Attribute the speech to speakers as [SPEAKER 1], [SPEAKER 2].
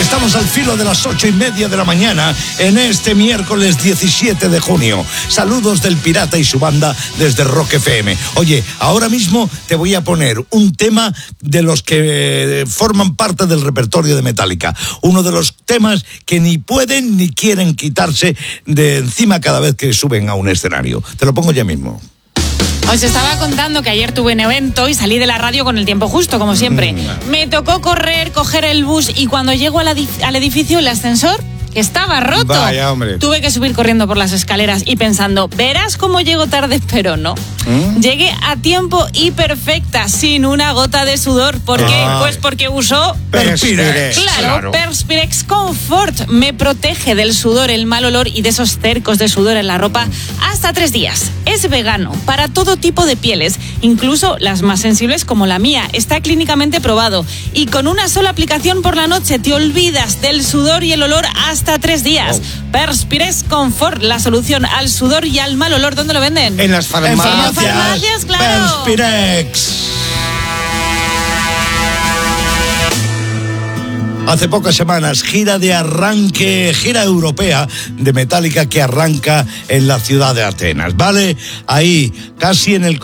[SPEAKER 1] Estamos al filo de las 8:30 de la mañana en este miércoles 17 de junio. Saludos del Pirata y su banda desde Rock FM. Oye, ahora mismo te voy a poner un tema de los que forman parte del repertorio de Metallica. Uno de los temas que ni pueden ni quieren quitarse de encima cada vez que suben a un escenario. Te lo pongo ya mismo.
[SPEAKER 2] Os estaba contando que ayer tuve un evento y salí de la radio con el tiempo justo, como siempre. Me tocó coger el bus y cuando llego al edificio, el ascensor estaba roto.
[SPEAKER 1] Vaya, hombre.
[SPEAKER 2] Tuve que subir corriendo por las escaleras y pensando, verás cómo llego tarde, pero no. Llegué a tiempo y perfecta, sin una gota de sudor. ¿Por qué? Pues porque usó
[SPEAKER 1] Perspirex.
[SPEAKER 2] Claro, Perspirex Comfort me protege del sudor, el mal olor y de esos cercos de sudor en la ropa hasta 3 días. Es vegano para todo tipo de pieles, incluso las más sensibles como la mía. Está clínicamente probado y con una sola aplicación por la noche te olvidas del sudor y el olor hasta 3 días. Perspirex Comfort, la solución al sudor y al mal olor. ¿Dónde lo venden?
[SPEAKER 1] En las farmacias.
[SPEAKER 2] En las farmacias, claro.
[SPEAKER 1] Perspirex. Hace pocas semanas, gira europea de Metallica que arranca en la ciudad de Atenas, ¿vale? Ahí, casi en el